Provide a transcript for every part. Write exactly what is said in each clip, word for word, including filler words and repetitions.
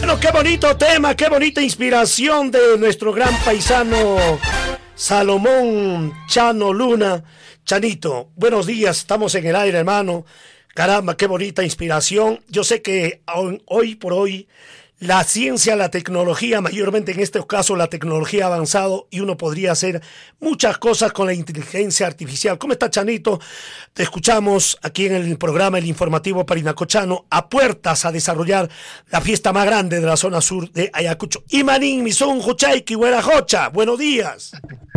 Bueno, qué bonito tema, qué bonita inspiración de nuestro gran paisano Salomón Chano Luna. Chanito, buenos días, estamos en el aire, hermano. Caramba, qué bonita inspiración. Yo sé que hoy por hoy la ciencia, la tecnología, mayormente en este caso la tecnología ha avanzado y uno podría hacer muchas cosas con la inteligencia artificial. ¿Cómo está, Chanito? Te escuchamos aquí en el programa El Informativo Parinacochano, a puertas a desarrollar la fiesta más grande de la zona sur de Ayacucho. Imanín, Mizun, Juchayki, Huerajocha, buenos días.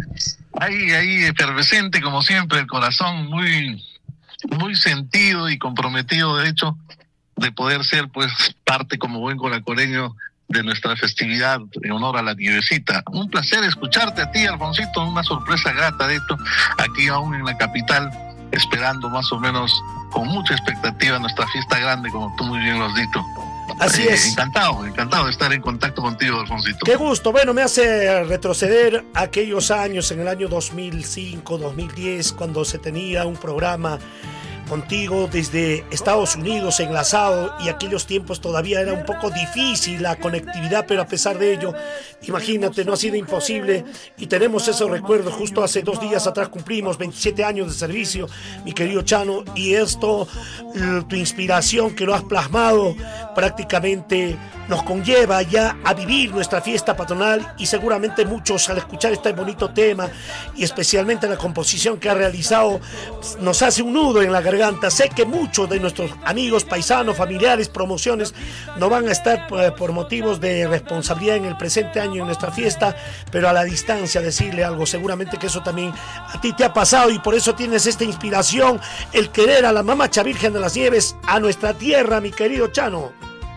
Ahí, ahí, efervescente como siempre, el corazón muy, muy sentido y comprometido, de hecho, de poder ser pues parte como buen coracoreño de nuestra festividad en honor a la nievecita. Un placer escucharte a ti, Alfonsito, una sorpresa grata de esto, aquí aún en la capital, esperando más o menos con mucha expectativa nuestra fiesta grande, como tú muy bien lo has dicho. Así eh, es. Encantado, encantado de estar en contacto contigo, Alfonsito. Qué gusto. Bueno, me hace retroceder a aquellos años, en el año dos mil cinco, dos mil diez, cuando se tenía un programa contigo desde Estados Unidos enlazado, y aquellos tiempos todavía era un poco difícil la conectividad, pero a pesar de ello, imagínate, no ha sido imposible y tenemos esos recuerdos. Justo hace dos días atrás cumplimos veintisiete años de servicio, mi querido Chano, y esto, tu inspiración que lo has plasmado prácticamente nos conlleva ya a vivir nuestra fiesta patronal, y seguramente muchos al escuchar este bonito tema y especialmente la composición que ha realizado nos hace un nudo en la garganta. Sé que muchos de nuestros amigos, paisanos, familiares, promociones no van a estar por, por motivos de responsabilidad en el presente año en nuestra fiesta, pero a la distancia decirle algo, seguramente que eso también a ti te ha pasado y por eso tienes esta inspiración, el querer a la Mamacha Virgen de las Nieves, a nuestra tierra, mi querido Chano.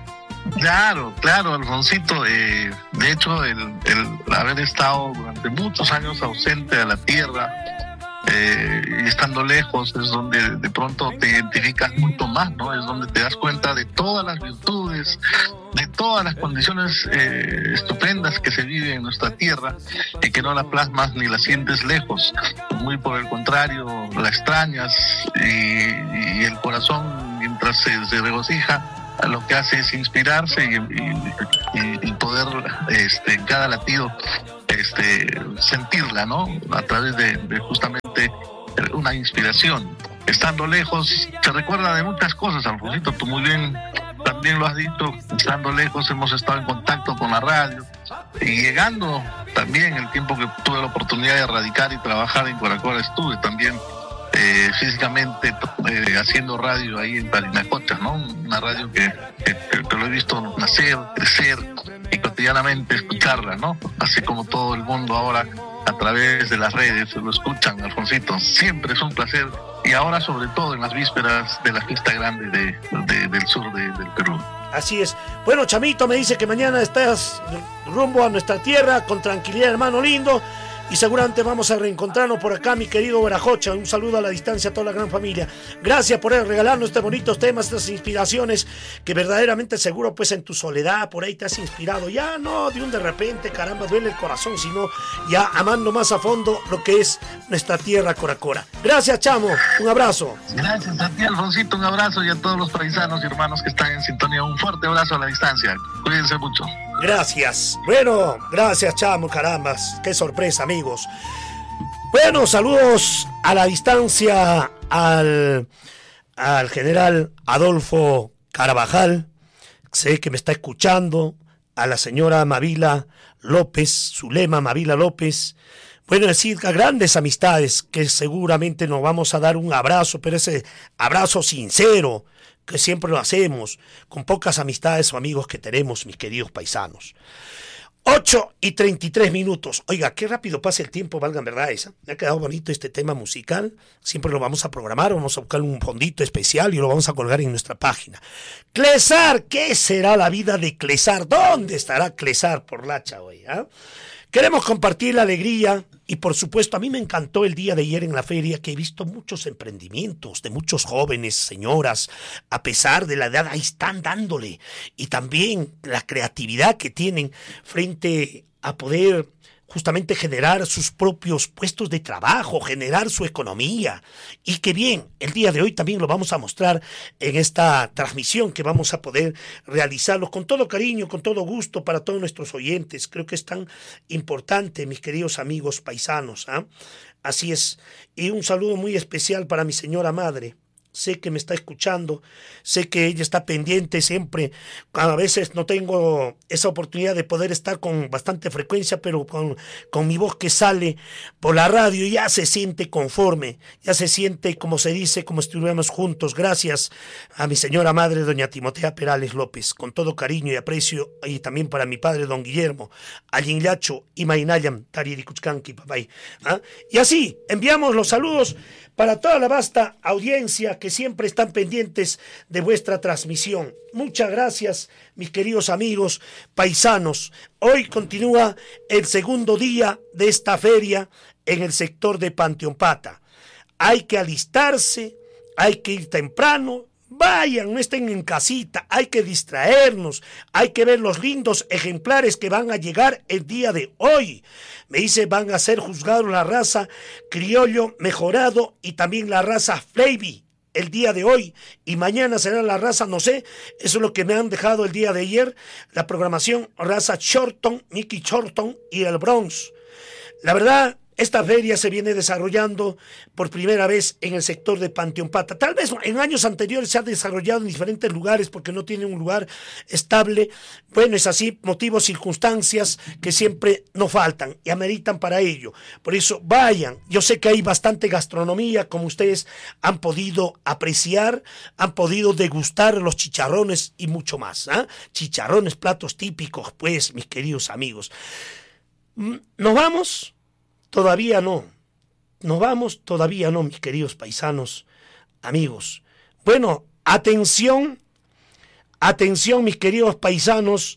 Claro, claro, Alfonsito. Eh, de hecho, el, el haber estado durante muchos años ausente de la tierra, eh, y estando lejos, es donde de pronto te identificas mucho más, ¿no? Es donde te das cuenta de todas las virtudes, de todas las condiciones eh, estupendas que se viven en nuestra tierra, y que no la plasmas ni la sientes lejos. Muy por el contrario, la extrañas, y, y el corazón, mientras se, se regocija, lo que hace es inspirarse y, y, y poder este, en cada latido este, sentirla, ¿no? A través de, de justamente una inspiración. Estando lejos se recuerda de muchas cosas, Alfonsito, tú muy bien también lo has dicho. Estando lejos hemos estado en contacto con la radio, y llegando también el tiempo que tuve la oportunidad de radicar y trabajar en Coracora, estuve también Eh, físicamente eh, haciendo radio ahí en Parinacocha, ¿no? Una radio que, que, que lo he visto nacer, crecer y cotidianamente escucharla, ¿no? Así como todo el mundo ahora a través de las redes lo escuchan, Alfonsito. Siempre es un placer, y ahora sobre todo en las vísperas de la fiesta grande de, de, del sur de, del Perú. Así es. Bueno, Chamito me dice que mañana estás rumbo a nuestra tierra con tranquilidad, hermano lindo. Y seguramente vamos a reencontrarnos por acá, mi querido Huerajocha. Un saludo a la distancia a toda la gran familia. Gracias por regalarnos estos bonitos temas, estas inspiraciones que verdaderamente seguro pues en tu soledad por ahí te has inspirado. Ya no de un de repente, caramba, duele el corazón, sino ya amando más a fondo lo que es nuestra tierra Coracora. Gracias, Chamo. Un abrazo. Gracias a ti, Alfonsito. Un abrazo, y a todos los paisanos y hermanos que están en sintonía. Un fuerte abrazo a la distancia. Cuídense mucho. Gracias. Bueno, gracias, Chamo, carambas. Qué sorpresa, amigos. Bueno, saludos a la distancia al, al general Adolfo Carabajal. Sé que me está escuchando. A la señora Mavila López, Zulema Mavila López. Bueno, decir, a grandes amistades que seguramente nos vamos a dar un abrazo, pero ese abrazo sincero, que siempre lo hacemos, con pocas amistades o amigos que tenemos, mis queridos paisanos. ocho y treinta y tres minutos. Oiga, qué rápido pasa el tiempo, valgan verdad esa. Me ha quedado bonito este tema musical. Siempre lo vamos a programar, vamos a buscar un fondito especial y lo vamos a colgar en nuestra página. Clesar, ¿qué será la vida de Clesar? ¿Dónde estará Clesar por Lacha hoy? ¿eh? Queremos compartir la alegría y por supuesto a mí me encantó el día de ayer en la feria, que he visto muchos emprendimientos de muchos jóvenes, señoras, a pesar de la edad ahí están dándole, y también la creatividad que tienen frente a poder justamente generar sus propios puestos de trabajo, generar su economía. Y qué bien, el día de hoy también lo vamos a mostrar en esta transmisión que vamos a poder realizarlo con todo cariño, con todo gusto para todos nuestros oyentes. Creo que es tan importante, mis queridos amigos paisanos, ¿eh? Así es. Y un saludo muy especial para mi señora madre. Sé que me está escuchando, sé que ella está pendiente siempre. A veces no tengo esa oportunidad de poder estar con bastante frecuencia, pero con, con mi voz que sale por la radio ya se siente conforme, ya se siente, como se dice, como estuviéramos juntos. Gracias a mi señora madre, doña Timotea Perales López, con todo cariño y aprecio, y también para mi padre, don Guillermo, Allinlacho y Mainayam, Tariricuchcanqui, papay. ¿Ah? Y así, enviamos los saludos para toda la vasta audiencia que siempre están pendientes de vuestra transmisión. Muchas gracias, mis queridos amigos paisanos. Hoy continúa el segundo día de esta feria en el sector de Panteón-Pata. Hay que alistarse, hay que ir temprano. Vayan, no estén en casita, hay que distraernos, hay que ver los lindos ejemplares que van a llegar el día de hoy. Me dice, van a ser juzgados la raza criollo mejorado y también la raza Flavy el día de hoy, y mañana será la raza, no sé, eso es lo que me han dejado el día de ayer, la programación raza Shorton, Mickey Shorton y el Bronx. La verdad, esta feria se viene desarrollando por primera vez en el sector de Panteón-Pata. Tal vez en años anteriores se ha desarrollado en diferentes lugares porque no tiene un lugar estable. Bueno, es así, motivos, circunstancias que siempre no faltan y ameritan para ello. Por eso vayan. Yo sé que hay bastante gastronomía, como ustedes han podido apreciar, han podido degustar los chicharrones y mucho más. ¿eh? Chicharrones, platos típicos, pues, mis queridos amigos. ¿Nos vamos? Todavía no, nos vamos, todavía no, mis queridos paisanos, amigos. Bueno, atención, atención, mis queridos paisanos,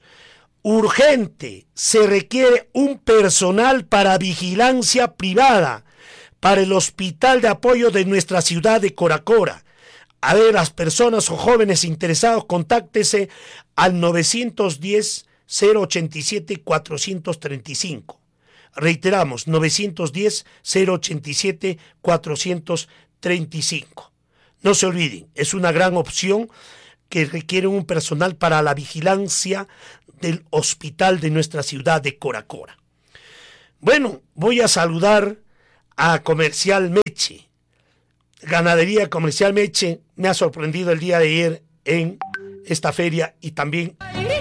urgente, se requiere un personal para vigilancia privada para el hospital de apoyo de nuestra ciudad de Coracora. A ver, las personas o jóvenes interesados, contáctese al nueve uno cero, cero ochenta y siete, cuatrocientos treinta y cinco. Reiteramos, nueve uno cero, cero ochenta y siete, cuatrocientos treinta y cinco. No se olviden, es una gran opción que requiere un personal para la vigilancia del hospital de nuestra ciudad de Coracora. Bueno, voy a saludar a Comercial Meche. Ganadería Comercial Meche me ha sorprendido el día de ayer en esta feria y también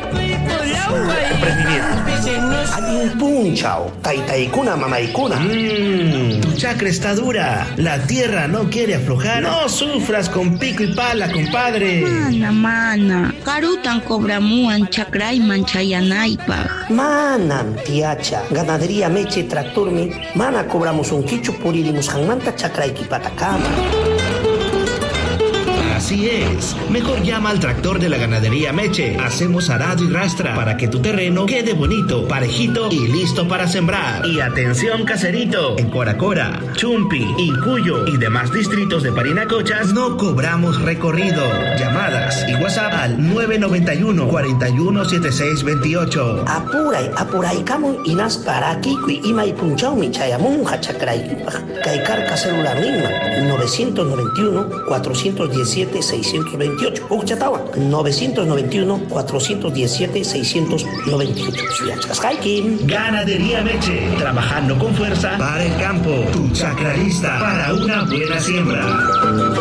emprendimiento. Alguien punchao, taitaikuna, mamaikuna. Mmm, tu chacra está dura. La tierra no quiere aflojar. No sufras con pico y pala, compadre. Mana, mana. Karutan cobramuan chacray manchayanaypaj. Manan, tiacha. Ganadería Meche Tractorme. Mana cobramos un quicho puririmos hanmanta chacrayki patacama. Así es. Mejor llama al tractor de la Ganadería Meche. Hacemos arado y rastra para que tu terreno quede bonito, parejito y listo para sembrar. Y atención, caserito. En Coracora, Chumpi, Incuyo y demás distritos de Parinacochas no cobramos recorrido. Llamadas y WhatsApp al nueve nueve uno, cuatro uno siete seis dos ocho. Apuray, apuray, kamu inas para aquí y imay punchao mi chayamunja chacrayki. Kaikarca celular misma nueve nueve uno, cuatro uno siete, seis dos ocho. Uchatawa nueve nueve uno, cuatro uno siete, seis dos ocho. Ganadería Meche, trabajando con fuerza para el campo. Tu chacra lista para una buena siembra.